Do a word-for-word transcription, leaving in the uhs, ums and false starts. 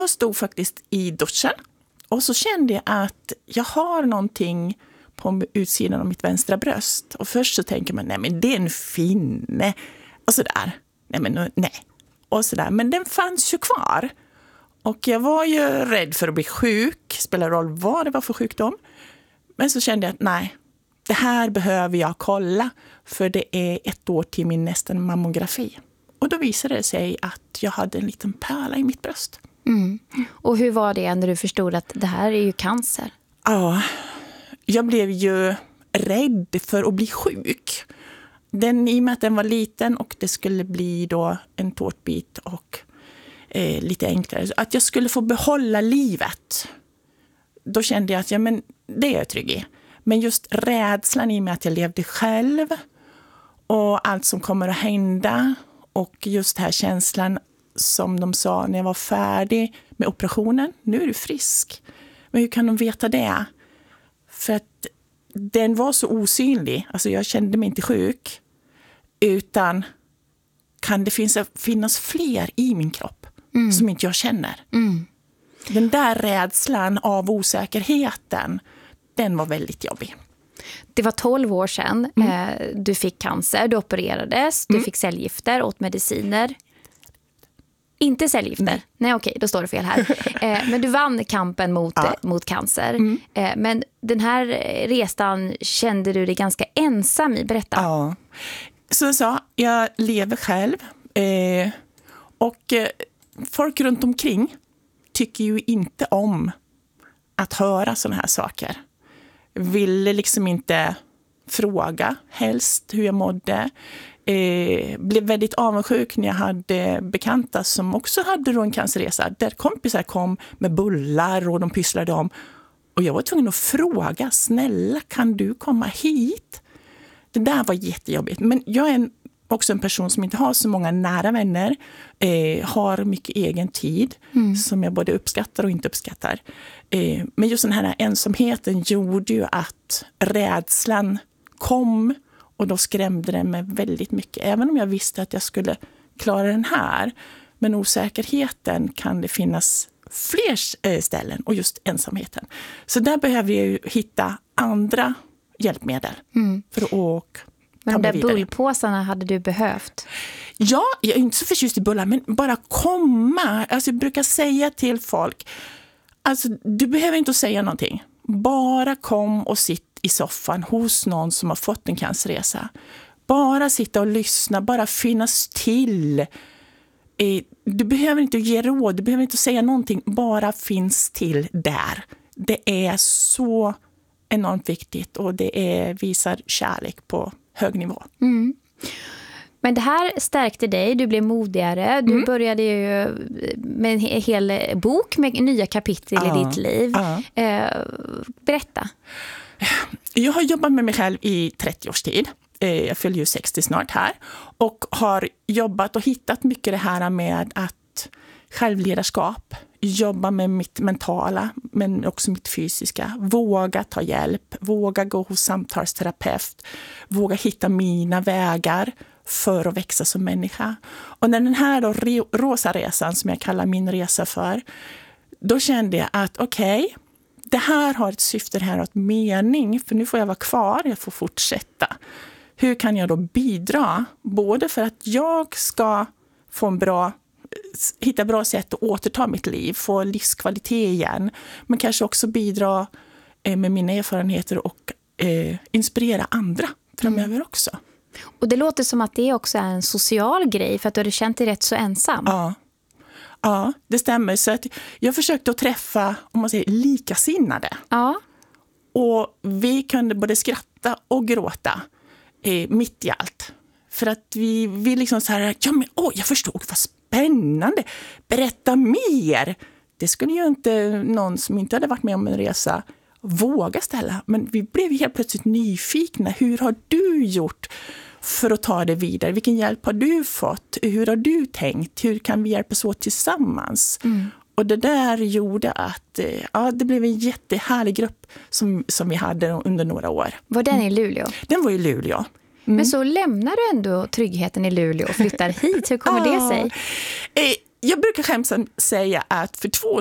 Jag stod faktiskt i duschen och så kände jag att jag har någonting på utsidan av mitt vänstra bröst. Och först så tänker man, nej men det är en finne. Och sådär. Nej men nej. Och sådär. Men den fanns ju kvar. Och jag var ju rädd för att bli sjuk. Spelar roll vad det var för sjukdom. Men så kände jag att nej, det här behöver jag kolla. För det är ett år till min nästa mammografi. Och då visade det sig att jag hade en liten pärla i mitt bröst. Mm. Och hur var det när du förstod att det här är ju cancer? Ja, jag blev ju rädd för att bli sjuk. Den, i och med att den var liten och det skulle bli då en tårtbit och eh, lite enklare. Att jag skulle få behålla livet. Då kände jag att ja, men det är jag trygg i. Men just rädslan i och med att jag levde själv och allt som kommer att hända och just här känslan som de sa när jag var färdig med operationen. Nu är du frisk. Men hur kan de veta det? För att den var så osynlig. Alltså jag kände mig inte sjuk. Utan kan det finnas, finnas fler i min kropp mm. som inte jag känner? Mm. Den där rädslan av osäkerheten, den var väldigt jobbig. Det var tolv år sedan mm. eh, du fick cancer, du opererades, du mm. fick cellgifter, åt mediciner. Inte cellgifter? Nej, Nej okej, då står det fel här. Eh, men du vann kampen mot, ja. eh, mot cancer. Mm. Eh, men den här resan kände du dig ganska ensam i. Berätta. Ja, så jag sa, jag lever själv. Eh, och eh, folk runt omkring tycker ju inte om att höra såna här saker. Ville liksom inte fråga helst hur jag mådde. Eh, blev väldigt avundsjuk när jag hade bekanta som också hade då en cancerresa. Där kompisar kom med bullar och de pysslade om. Och jag var tvungen att fråga, snälla kan du komma hit? Det där var jättejobbigt. Men jag är en, också en person som inte har så många nära vänner. Eh, har mycket egen tid mm. som jag både uppskattar och inte uppskattar. Eh, men just den här ensamheten gjorde ju att rädslan kom. Och då skrämde det mig väldigt mycket. Även om jag visste att jag skulle klara den här. Men osäkerheten kan det finnas fler ställen. Och just ensamheten. Så där behöver jag ju hitta andra hjälpmedel. Mm. För att åka. Men de där bullpåsarna hade du behövt? Ja, jag är inte så förtjust i bullar. Men bara komma. Alltså jag brukar säga till folk. Alltså du behöver inte säga någonting. Bara kom och sitt i soffan hos någon som har fått en cancerresa. Bara sitta och lyssna, bara finnas till. Du behöver inte ge råd, du behöver inte säga någonting, bara finns till där. Det är så enormt viktigt och det är, visar kärlek på hög nivå. Mm. Men det här stärkte dig, du blev modigare, du mm. började ju med en hel bok med nya kapitel ja. i ditt liv. Ja. Eh, berätta. Jag har jobbat med mig själv i trettio års tid. Jag fyller ju sextio snart här. Och har jobbat och hittat mycket det här med att självledarskap. Jobba med mitt mentala men också mitt fysiska. Våga ta hjälp. Våga gå hos samtalsterapeut. Våga hitta mina vägar för att växa som människa. Och när den här då rosa resan som jag kallar min resa för. Då kände jag att okej. Okay, det här har ett syfte, det här har ett mening. För nu får jag vara kvar, jag får fortsätta. Hur kan jag då bidra? Både för att jag ska få en bra, hitta bra sätt att återta mitt liv. Få livskvalitet igen. Men kanske också bidra med mina erfarenheter och eh, inspirera andra framöver mm. också. Och det låter som att det också är en social grej. För att du hade känt dig rätt så ensam. Ja. Ja, det stämmer. Så att jag försökte att träffa, om man säger, likasinnade. Ja. Och vi kunde både skratta och gråta eh, mitt i allt. För att vi, vi liksom så här, ja men åh, jag förstod, vad spännande. Berätta mer. Det skulle ju inte någon som inte hade varit med om en resa våga ställa. Men vi blev helt plötsligt nyfikna. Hur har du gjort för att ta det vidare? Vilken hjälp har du fått? Hur har du tänkt? Hur kan vi hjälpas åt tillsammans? Mm. Och det där gjorde att ja, det blev en jättehärlig grupp som, som vi hade under några år. Var den i Luleå? Den var i Luleå. Mm. Men så lämnar du ändå tryggheten i Luleå och flyttar hit. Hur kommer det sig? jag brukar skämtsamt säga att för två